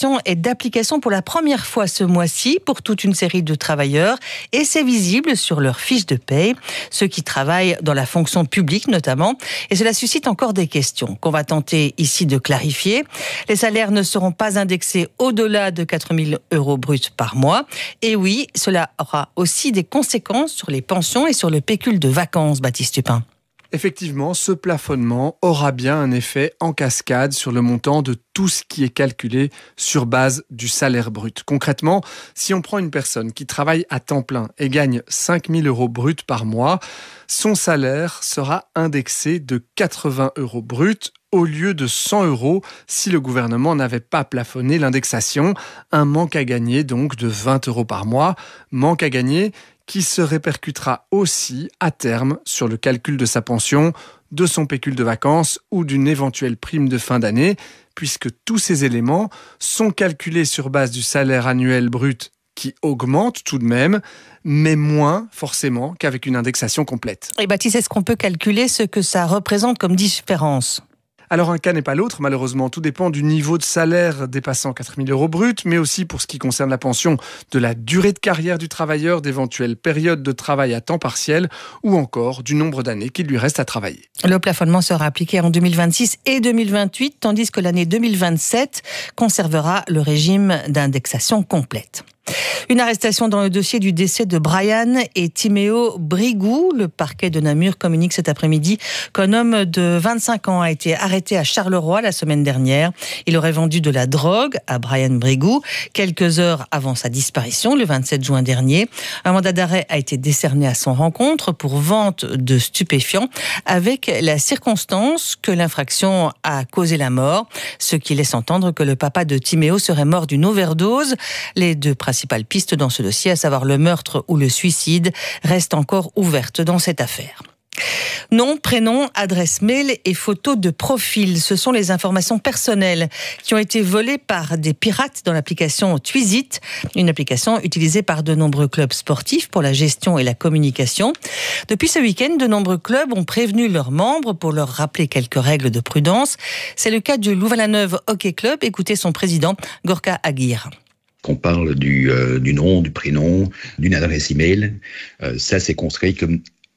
indexation est d'application pour la première fois ce mois-ci pour toute une série de travailleurs et c'est visible sur leur fiche de paye, ceux qui travaillent dans la fonction publique notamment. Et cela suscite encore des questions qu'on va tenter ici de clarifier. Les salaires ne seront pas indexés au-delà de 4 000 € bruts par mois. Et oui, cela aura aussi des conséquences sur les pensions et sur le pécule de vacances, Baptiste Tupin. Effectivement, ce plafonnement aura bien un effet en cascade sur le montant de tout ce qui est calculé sur base du salaire brut. Concrètement, si on prend une personne qui travaille à temps plein et gagne 5 000 € bruts par mois, son salaire sera indexé de 80 € bruts au lieu de 100 € si le gouvernement n'avait pas plafonné l'indexation. Un manque à gagner donc de 20 € par mois. Manque à gagner qui se répercutera aussi à terme sur le calcul de sa pension, de son pécule de vacances ou d'une éventuelle prime de fin d'année, puisque tous ces éléments sont calculés sur base du salaire annuel brut qui augmente tout de même, mais moins forcément qu'avec une indexation complète. Et Baptiste, est-ce qu'on peut calculer ce que ça représente comme différence ? Alors un cas n'est pas l'autre, malheureusement. Tout dépend du niveau de salaire dépassant 4 000 € bruts, mais aussi pour ce qui concerne la pension, de la durée de carrière du travailleur, d'éventuelles périodes de travail à temps partiel ou encore du nombre d'années qu'il lui reste à travailler. Le plafonnement sera appliqué en 2026 et 2028, tandis que l'année 2027 conservera le régime d'indexation complète. Une arrestation dans le dossier du décès de Brian et Timéo Brigou. Le parquet de Namur communique cet après-midi qu'un homme de 25 ans a été arrêté à Charleroi la semaine dernière. Il aurait vendu de la drogue à Brian Brigou quelques heures avant sa disparition, le 27 juin dernier. Un mandat d'arrêt a été décerné à son rencontre pour vente de stupéfiants avec la circonstance que l'infraction a causé la mort, ce qui laisse entendre que le papa de Timéo serait mort d'une overdose. Les deux principales pistes dans ce dossier, à savoir le meurtre ou le suicide, restent encore ouvertes dans cette affaire. Nom, prénom, adresse mail et photos de profil, ce sont les informations personnelles qui ont été volées par des pirates dans l'application Twisit, une application utilisée par de nombreux clubs sportifs pour la gestion et la communication. Depuis ce week-end, de nombreux clubs ont prévenu leurs membres pour leur rappeler quelques règles de prudence. C'est le cas du Louvain-la-Neuve Hockey Club. Écoutez son président, Gorka Aguirre. Qu'on parle du nom, du prénom, d'une adresse email, ça c'est considéré comme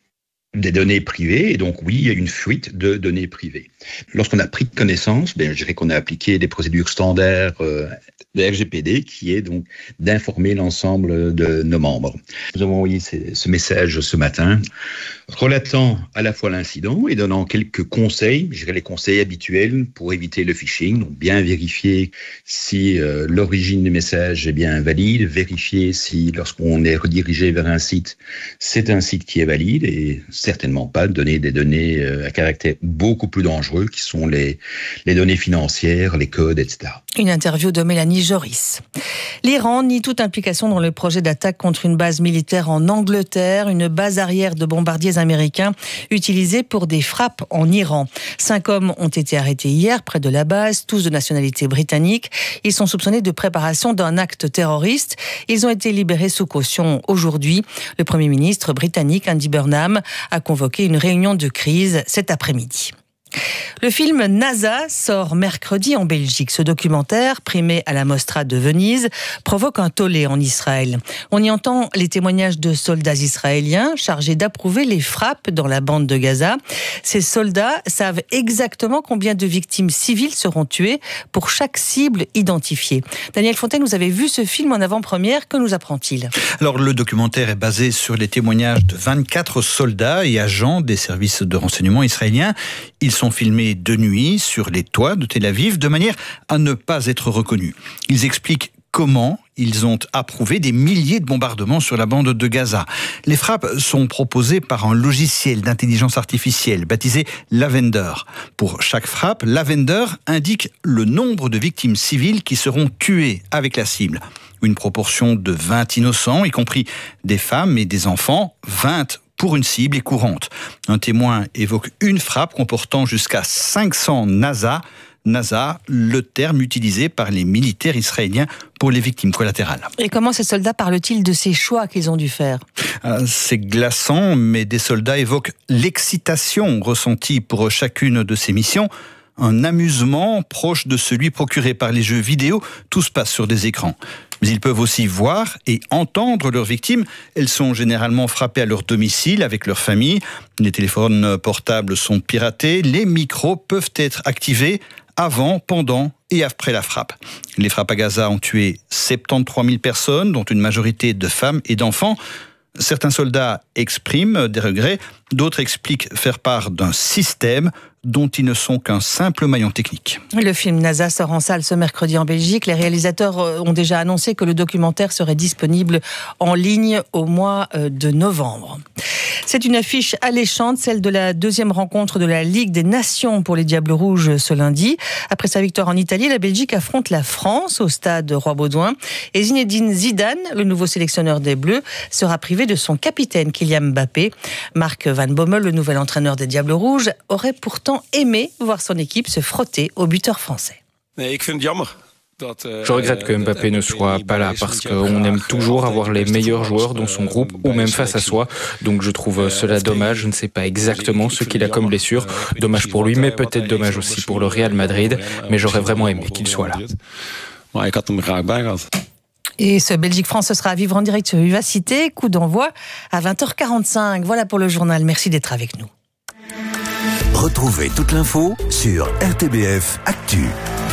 des données privées, et donc oui, il y a une fuite de données privées. Lorsqu'on a pris connaissance, je dirais qu'on a appliqué des procédures standards de RGPD, qui est donc d'informer l'ensemble de nos membres. Nous avons envoyé ce message ce matin, relatant à la fois l'incident et donnant quelques conseils, je dirais les conseils habituels pour éviter le phishing, donc bien vérifier si l'origine du message est bien valide, vérifier si lorsqu'on est redirigé vers un site, c'est un site qui est valide, et certainement pas donner des données à caractère beaucoup plus dangereux qui sont les données financières, les codes, etc. Une interview de Mélanie Joris. L'Iran nie toute implication dans le projet d'attaque contre une base militaire en Angleterre, une base arrière de bombardiers américains utilisée pour des frappes en Iran. 5 hommes ont été arrêtés hier près de la base, tous de nationalité britannique. Ils sont soupçonnés de préparation d'un acte terroriste. Ils ont été libérés sous caution aujourd'hui. Le Premier ministre britannique Andy Burnham a convoqué une réunion de crise cet après-midi. Le film NASA sort mercredi en Belgique. Ce documentaire, primé à la Mostra de Venise, provoque un tollé en Israël. On y entend les témoignages de soldats israéliens chargés d'approuver les frappes dans la bande de Gaza. Ces soldats savent exactement combien de victimes civiles seront tuées pour chaque cible identifiée. Daniel Fontaine, vous avez vu ce film en avant-première. Que nous apprend-il ? Alors, le documentaire est basé sur les témoignages de 24 soldats et agents des services de renseignement israéliens. Ils sont filmés de nuit sur les toits de Tel Aviv de manière à ne pas être reconnus. Ils expliquent comment ils ont approuvé des milliers de bombardements sur la bande de Gaza. Les frappes sont proposées par un logiciel d'intelligence artificielle baptisé Lavender. Pour chaque frappe, Lavender indique le nombre de victimes civiles qui seront tuées avec la cible. Une proportion de 20 innocents, y compris des femmes et des enfants, 20 pour une cible est courante. Un témoin évoque une frappe comportant jusqu'à 500 NASA, le terme utilisé par les militaires israéliens pour les victimes collatérales. Et comment ces soldats parlent-ils de ces choix qu'ils ont dû faire ? C'est glaçant, mais des soldats évoquent l'excitation ressentie pour chacune de ces missions. un amusement proche de celui procuré par les jeux vidéo. Tout se passe sur des écrans. Mais ils peuvent aussi voir et entendre leurs victimes. Elles sont généralement frappées à leur domicile avec leur famille. Les téléphones portables sont piratés. Les micros peuvent être activés avant, pendant et après la frappe. Les frappes à Gaza ont tué 73 000 personnes, dont une majorité de femmes et d'enfants. Certains soldats expriment des regrets, d'autres expliquent faire part d'un système dont ils ne sont qu'un simple maillon technique. Le film NASA sort en salle ce mercredi en Belgique. Les réalisateurs ont déjà annoncé que le documentaire serait disponible en ligne au mois de novembre. C'est une affiche alléchante, celle de la deuxième rencontre de la Ligue des Nations pour les Diables Rouges ce lundi. Après sa victoire en Italie, la Belgique affronte la France au stade Roi-Baudouin. Et Zinedine Zidane, le nouveau sélectionneur des Bleus, sera privé de son capitaine Kylian Mbappé. Marc Van Bommel, le nouvel entraîneur des Diables Rouges, aurait pourtant aimé voir son équipe se frotter aux buteurs français. Je regrette que Mbappé ne soit pas là parce qu'on aime toujours avoir les meilleurs joueurs dans son groupe ou même face à soi. Donc je trouve cela dommage. Je ne sais pas exactement ce qu'il a comme blessure. Dommage pour lui, mais peut-être dommage aussi pour le Real Madrid. Mais j'aurais vraiment aimé qu'il soit là. Et ce Belgique-France, ce sera à vivre en direct sur Vivacité. Coup d'envoi à 20h45. Voilà pour le journal. Merci d'être avec nous. Retrouvez toute l'info sur RTBF Actu.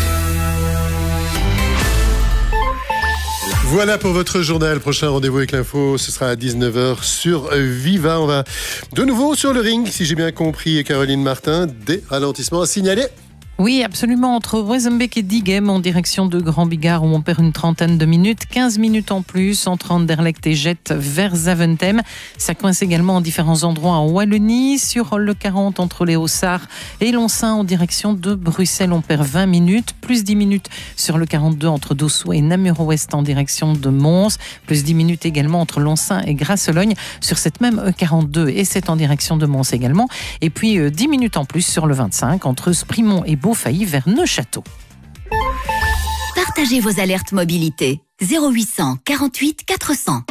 Voilà pour votre journal. Prochain rendez-vous avec l'info, ce sera à 19h sur Viva. On va de nouveau sur le ring, si j'ai bien compris, Caroline Martin. Des ralentissements à signaler. Oui, absolument. Entre Wezenbeek et Diegem en direction de Grand Bigard, où on perd une trentaine de minutes. 15 minutes en plus entre Anderlecht et Jet vers Zaventem. Ça coince également en différents endroits en Wallonie. Sur le 40 entre les Hauts-Sarts et Lonsin en direction de Bruxelles, on perd 20 minutes. Plus 10 minutes sur le 42 entre Dossou et Namur-Ouest en direction de Mons. Plus 10 minutes également entre Lonsin et Grasselogne sur cette même 42 et c'est en direction de Mons également. Et puis 10 minutes en plus sur le 25 entre Sprimont et Beaufailly vers Neuchâteau. Partagez vos alertes mobilité. 0800 48 400.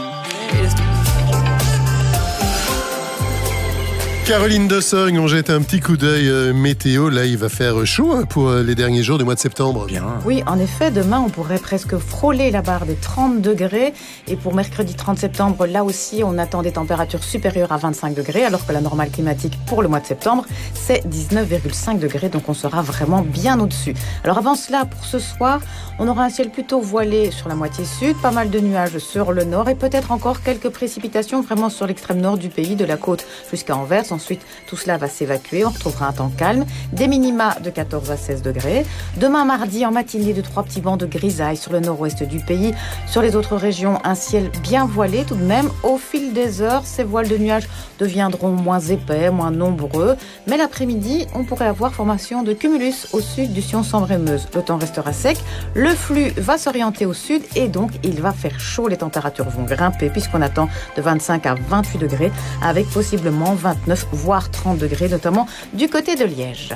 Caroline Dossogne, on jette un petit coup d'œil météo. Là, il va faire chaud pour les derniers jours du mois de septembre. Bien. Oui, en effet, demain, on pourrait presque frôler la barre des 30 degrés. Et pour mercredi 30 septembre, là aussi, on attend des températures supérieures à 25 degrés, alors que la normale climatique pour le mois de septembre, c'est 19,5 degrés. Donc, on sera vraiment bien au-dessus. Alors, avant cela, pour ce soir, on aura un ciel plutôt voilé sur la moitié sud, pas mal de nuages sur le nord et peut-être encore quelques précipitations vraiment sur l'extrême nord du pays, de la côte jusqu'à Anvers. Ensuite, tout cela va s'évacuer. On retrouvera un temps calme. Des minima de 14 à 16 degrés. Demain mardi, en matinée, de 3 petits bancs de grisaille sur le nord-ouest du pays. Sur les autres régions, un ciel bien voilé tout de même. Au fil des heures, ces voiles de nuages deviendront moins épais, moins nombreux. Mais l'après-midi, on pourrait avoir formation de cumulus au sud du Sion Sambre-et-Meuse. Le temps restera sec. Le flux va s'orienter au sud et donc il va faire chaud. Les températures vont grimper puisqu'on attend de 25 à 28 degrés avec possiblement 29 voire 30 degrés, notamment du côté de Liège.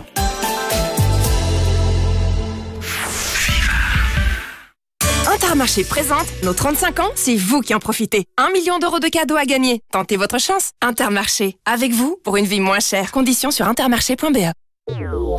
Intermarché présente nos 35 ans, c'est vous qui en profitez. 1 million d'euros de cadeaux à gagner. Tentez votre chance. Intermarché, avec vous pour une vie moins chère. Conditions sur intermarché.be.